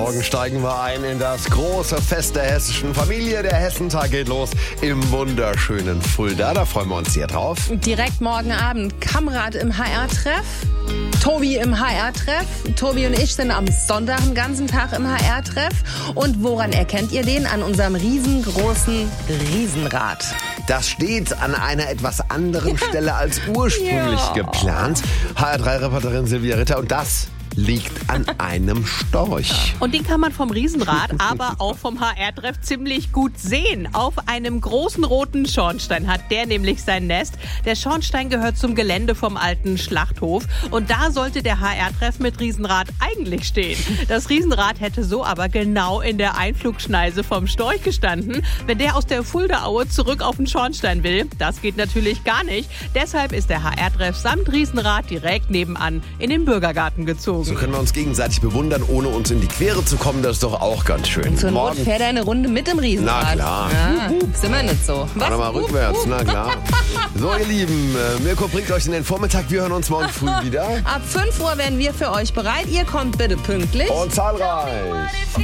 Morgen steigen wir ein in das große Fest der hessischen Familie. Der Hessentag geht los im wunderschönen Fulda. Da freuen wir uns sehr drauf. Direkt morgen Abend Kamrat im HR-Treff. Tobi im HR-Treff. Tobi und ich sind am Sonntag den ganzen Tag im HR-Treff. Und woran erkennt ihr den? An unserem riesengroßen Riesenrad. Das steht an einer etwas anderen Stelle als ursprünglich geplant. HR3-Reporterin Silvia Ritter, und das liegt an einem Storch. Und den kann man vom Riesenrad, aber auch vom HR-Treff ziemlich gut sehen. Auf einem großen roten Schornstein hat der nämlich sein Nest. Der Schornstein gehört zum Gelände vom alten Schlachthof. Und da sollte der HR-Treff mit Riesenrad eigentlich stehen. Das Riesenrad hätte so aber genau in der Einflugschneise vom Storch gestanden. Wenn der aus der Fuldaaue zurück auf den Schornstein will, das geht natürlich gar nicht. Deshalb ist der HR-Treff samt Riesenrad direkt nebenan in den Bürgergarten gezogen. So können wir uns gegenseitig bewundern, ohne uns in die Quere zu kommen. Das ist doch auch ganz schön. Zur Not fährt er eine Runde mit dem Riesenrad. Na klar. Ja, sind wir nicht so. Warte mal rückwärts, na klar. So, ihr Lieben, Mirko bringt euch in den Vormittag. Wir hören uns morgen früh wieder. Ab 5 Uhr werden wir für euch bereit. Ihr kommt bitte pünktlich. Und zahlreich.